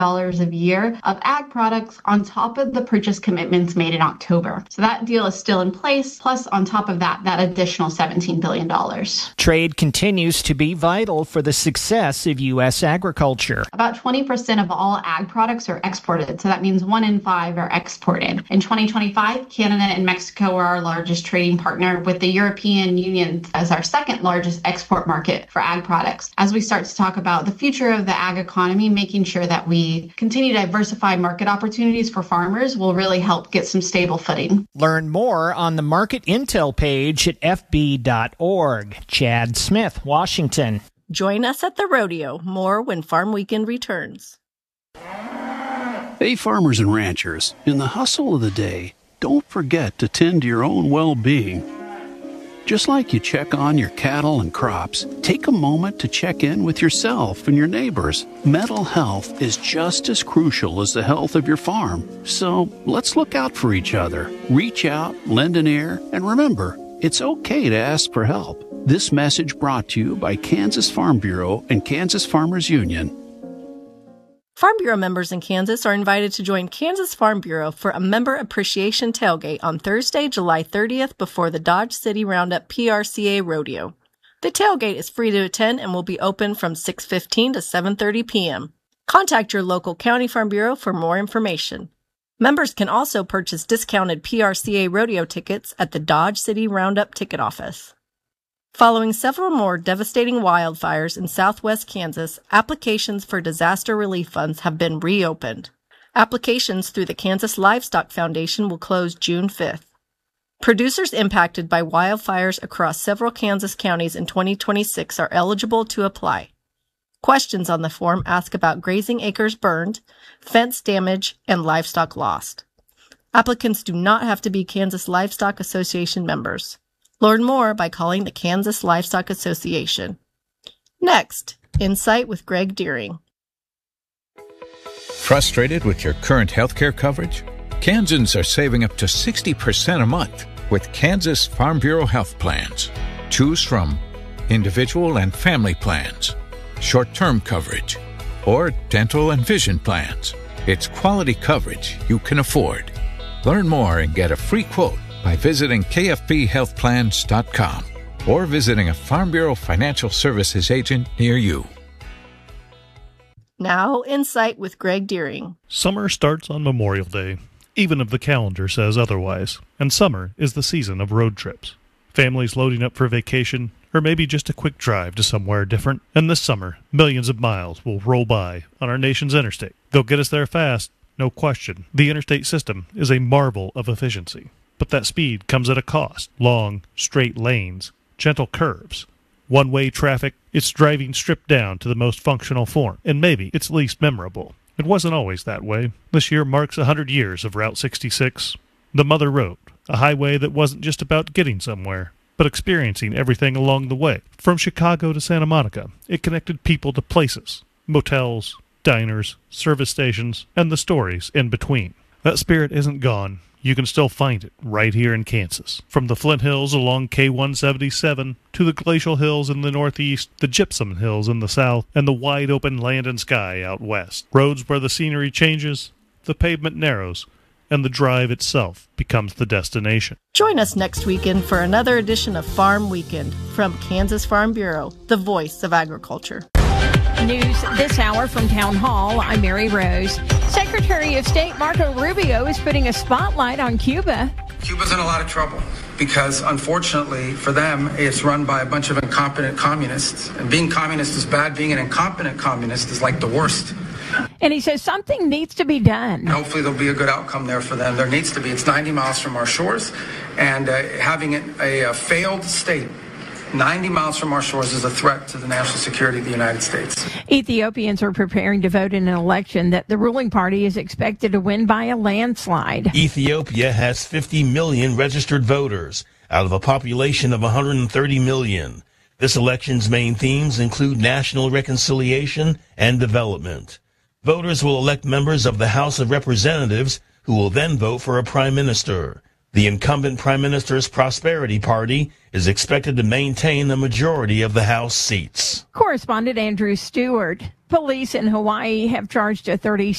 a year of ag products on top of the purchase commitments made in October. So that deal is still in place. Plus, on top of that additional $17 billion. Trade continues to be vital for the success of U.S. agriculture. About 20% of all ag products are exported. So that means 1 in 5 are exported. In 2025, Canada and Mexico are our largest trading partner, with the European Union as our second largest export market for ag products. As we start to talk about the future of the ag economy, making sure that we continue to diversify market opportunities for farmers will really help get some stable footing. Learn more on the Market Intel page at fb.org. Chad Smith, Washington. Join us at the rodeo. More when Farm Weekend returns. Hey, farmers and ranchers, in the hustle of the day, don't forget to tend to your own well-being. Just like you check on your cattle and crops, take a moment to check in with yourself and your neighbors. Mental health is just as crucial as the health of your farm. So let's look out for each other. Reach out, lend an ear, and remember, it's okay to ask for help. This message brought to you by Kansas Farm Bureau and Kansas Farmers Union. Farm Bureau members in Kansas are invited to join Kansas Farm Bureau for a Member Appreciation Tailgate on Thursday, July 30th before the Dodge City Roundup PRCA Rodeo. The tailgate is free to attend and will be open from 6:15 to 7:30 p.m. Contact your local county Farm Bureau for more information. Members can also purchase discounted PRCA rodeo tickets at the Dodge City Roundup ticket office. Following several more devastating wildfires in southwest Kansas, applications for disaster relief funds have been reopened. Applications through the Kansas Livestock Foundation will close June 5th. Producers impacted by wildfires across several Kansas counties in 2026 are eligible to apply. Questions on the form ask about grazing acres burned, fence damage, and livestock lost. Applicants do not have to be Kansas Livestock Association members. Learn more by calling the Kansas Livestock Association. Next, Insight with Greg Deering. Frustrated with your current healthcare coverage? Kansans are saving up to 60% a month with Kansas Farm Bureau health plans. Choose from individual and family plans, short-term coverage, or dental and vision plans. It's quality coverage you can afford. Learn more and get a free quote by visiting kfbhealthplans.com or visiting a Farm Bureau Financial Services agent near you. Now, Insight with Greg Deering. Summer starts on Memorial Day, even if the calendar says otherwise, and summer is the season of road trips. Families loading up for vacation, or maybe just a quick drive to somewhere different. And this summer, millions of miles will roll by on our nation's interstate. They'll get us there fast, no question. The interstate system is a marvel of efficiency. But that speed comes at a cost. Long, straight lanes, gentle curves, one-way traffic. It's driving stripped down to the most functional form, and maybe its least memorable. It wasn't always that way. This year marks 100 years of Route 66, the Mother Road, a highway that wasn't just about getting somewhere, but experiencing everything along the way. From Chicago to Santa Monica, it connected people to places, motels, diners, service stations, and the stories in between. That spirit isn't gone. You can still find it right here in Kansas. From the Flint Hills along K-177 to the Glacial Hills in the northeast, the Gypsum Hills in the south, and the wide-open land and sky out west. Roads where the scenery changes, the pavement narrows, and the drive itself becomes the destination. Join us next weekend for another edition of Farm Weekend from Kansas Farm Bureau, the voice of agriculture. News this hour from Town Hall. I'm Mary Rose. Secretary of State Marco Rubio is putting a spotlight on Cuba. Cuba's in a lot of trouble because, unfortunately for them, it's run by a bunch of incompetent communists. And being communist is bad. Being an incompetent communist is like the worst. And he says something needs to be done. Hopefully there'll be a good outcome there for them. There needs to be. It's 90 miles from our shores. And having it a failed state 90 miles from our shores is a threat to the national security of the United States. Ethiopians are preparing to vote in an election that the ruling party is expected to win by a landslide. Ethiopia has 50 million registered voters out of a population of 130 million. This election's main themes include national reconciliation and development. Voters will elect members of the House of Representatives who will then vote for a prime minister. The incumbent Prime Minister's Prosperity Party is expected to maintain the majority of the House seats. Correspondent Andrew Stewart. Police in Hawaii have charged a